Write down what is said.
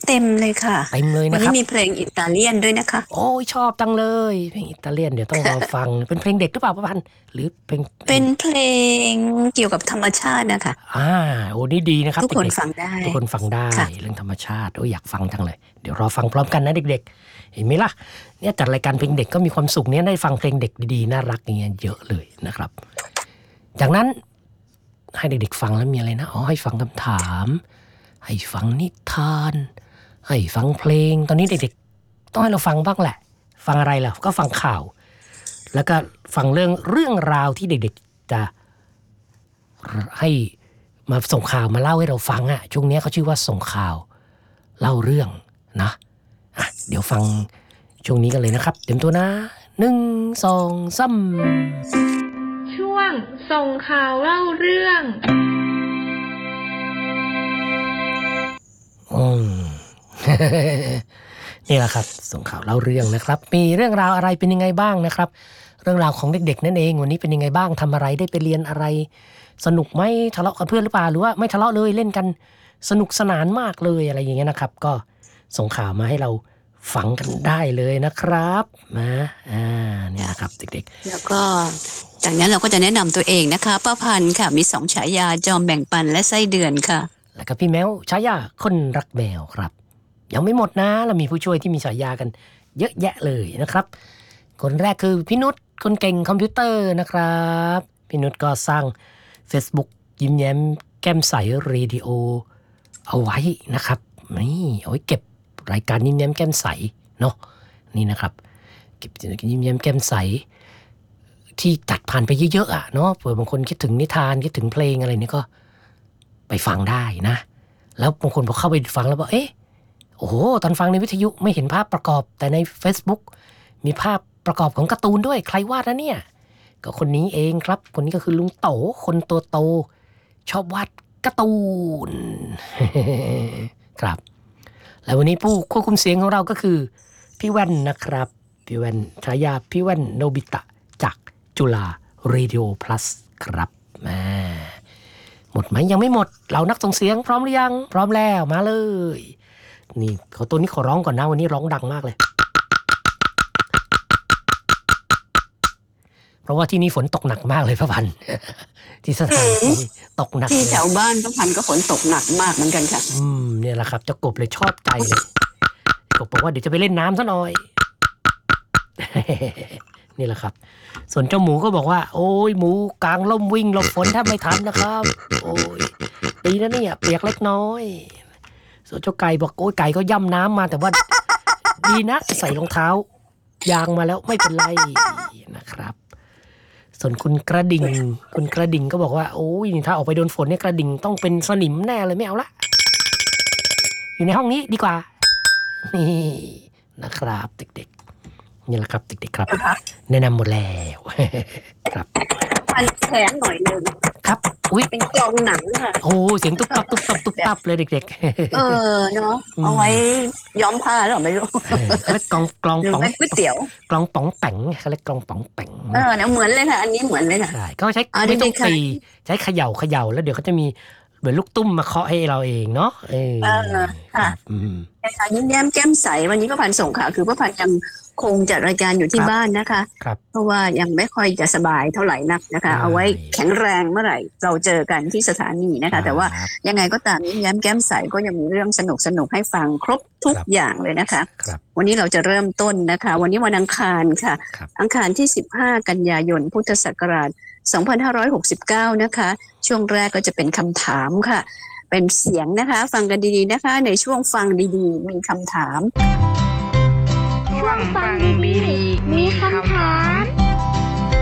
เต็มเลยค่ะเต็มเลยวันนะคนี้รับมีเพลงอิตาเลียนด้วยนะคะโอ้ยชอบจังเลยเพลงอิตาเลียนเดี๋ยวต้องรอฟัง เป็นเพลงเด็กหรือเปล่าป้าพันธุ์หรือเพลงเป็นเพลงเกี่ยวกับธรรมชาตินะคะอ่าโอ้นี่ดีนะครับทุกคนเด็กฟังได้ๆทุกคนฟังได้ค่ะเรื่องธรรมชาติโอ้ยอยากฟังจังเลยเดี๋ยวรอฟังพร้อมกันนะเด็กๆเห็นไหมล่ะเนี่ยจัดรายการเพลงเด็กก็มีความสุขเนี่ยได้ฟังเพลงเด็กดีๆน่ารักอย่างเงี้ยเยอะเลยนะครับจากนั้นให้เด็กๆฟังแล้วมีอะไรนะอ๋อให้ฟังคำถามให้ฟังนิทานให้ฟังเพลงตอนนี้เด็กๆต้องให้เราฟังบ้างแหละฟังอะไรล่ะก็ฟังข่าวแล้วก็ฟังเรื่องราวที่เด็กๆจะให้มาส่งข่าวมาเล่าให้เราฟังอ่ะช่วงนี้เขาชื่อว่าส่งข่าวเล่าเรื่องนะอ่ะเดี๋ยวฟังช่วงนี้กันเลยนะครับเตรียมตัวนะ1 2 3 ช่วงส่งข่าวเล่าเรื่องนี่แหละครับส่งข่าวเล่าเรื่องนะครับมีเรื่องราวอะไรเป็นยังไงบ้างนะครับเรื่องราวของเด็กๆนั่นเองวันนี้เป็นยังไงบ้างทำอะไรได้ไปเรียนอะไรสนุกไหมทะเลาะกับเพื่อนหรือเปล่าหรือว่าไม่ทะเลาะเลยเล่นกันสนุกสนานมากเลยอะไรอย่างเงี้ยนะครับก็ส่งข่าวมาให้เราฟังกันได้เลยนะครับนะเนี่ยนะครับเด็กแล้วก็จากนั้นเราก็จะแนะนำตัวเองนะคะป้าพันธ์ค่ะมี2ฉายาจอมแบ่งปันและไส้เดือนค่ะๆแล้วก็พี่แมวฉายาคนรักแมวครับยังไม่หมดนะเรามีผู้ช่วยที่มีฉายากันเยอะแยะเลยนะครับคนแรกคือพี่นุชคนเก่งคอมพิวเตอร์นะครับพี่นุชก็สร้าง Facebook ยิ้มแย้มแก้มใสเรดิโอเอาไว้นะครับนี่เอาไว้เก็บรายการยิ้มแย้มแก้มใสเนาะนี่นะครับเก็บยิ้มแย้มแก้มใสที่ตัดผ่านไปเยอะๆอ่ะเนาะเผื่อบางคนคิดถึงนิทานคิดถึงเพลงอะไรนี่ก็ไปฟังได้นะแล้วบางคนพอเข้าไปฟังแล้วบอกเอ๊ะโอ้โหตอนฟังในวิทยุไม่เห็นภาพประกอบแต่ใน Facebook มีภาพประกอบของการ์ตูนด้วยใครวาดนะเนี่ยก็คนนี้เองครับคนนี้ก็คือลุงโตคนตัวโตชอบวาดการ์ตูน ครับแล้ววันนี้ผู้ควบคุมเสียงของเราก็คือพี่แว่นนะครับพี่แว่นฉายาพี่แว่นโนบิตะจากจุฬาเรดิโอพลัสครับหมดไหมยังไม่หมดเรานักส่งเสียงพร้อมหรือยังพร้อมแล้วมาเลยนี่เขาตัวนี้ขอร้องก่อนนะวันนี้ร้องดังมากเลยเพราะว่าที่นี่ฝนตกหนักมากเลยพระพันธ์ ที่สถานที่ตกหนักที่แถวบ้านป้าพันธ์ก็ฝนตกหนักมากเหมือนกันค่ะเนี่ยแหละครับเจ้ากบเลยชอบใจเลยกบบอกว่าเดี๋ยวจะไปเล่นน้ำซะหน่อย นี่แหละครับส่วนเจ้าหมูก็บอกว่าโอ้ยหมูกลางล่มวิ่งหลบฝนแทบไม่ทันนะครับโอ้ยดีนะเนี่ยเปียกเล็กน้อยส่วนเจ้าไก่บอกโอ้ยไก่ก็ย่ำน้ำมาแต่ว่าดีนะใส่รองเท้ายางมาแล้วไม่เป็นไรนะครับส่วนคุณกระดิ่งก็บอกว่าโอ้ยถ้าออกไปโดนฝนเนี่ยกระดิ่งต้องเป็นสนิมแน่เลยไม่เอาละอยู่ในห้องนี้ดีกว่านี่นะครับเด็กๆนี่แหละครับเด็กๆครับแนะนำหมดแล้วครับพันแขนหน่อยนึงครับอุ้ยเป็นกลองหนังค่ะโอ้เสียงตุ๊บตับตุ๊บตับตุ๊บตับเลยเด็กๆเนาะเอาไว้ย้อมผ้าหรอไม่รู้เขาเรียกกลองป๋องก๋วยเตี๋ยวกลองป๋องแป๋งเขาเรียกกลองป๋องแป๋งเนี่ยเหมือนเลยค่ะอันนี้เหมือนเลยค่ะใช่ก็ใช้ไม่ต้องตีใช้เขย่าแล้วเดี๋ยวเขาจะมีเหมือนลูกตุ้มมาเคาะให้เราเองเนาะค่ะค่ะยิ้มแย้มแก้มใสวันนี้ป้าพันธ์ส่งข่าวคือป้าพันธ์ยังคงจัดรายการอยู่ที่บ้านนะคะเพราะว่ายังไม่ค่อยจะสบายเท่าไหร่นักนะคะเอาไว้แข็งแรงเมื่อไหร่เราเจอกันที่สถานีนะคะแต่ว่ายังไงก็ตามยิ้มแย้มแก้มใสก็ยังมีเรื่องสนุกให้ฟังครบทุกอย่างเลยนะคะวันนี้เราจะเริ่มต้นนะคะวันนี้วันอังคารค่ะอังคารที่15กันยายนพุทธศักราช2569นะคะช่วงแรกก็จะเป็นคำถามค่ะเป็นเสียงนะคะฟังกันดีๆนะคะในช่วงฟังดีๆมีคำถามช่วงฟังดีๆมีคำถาม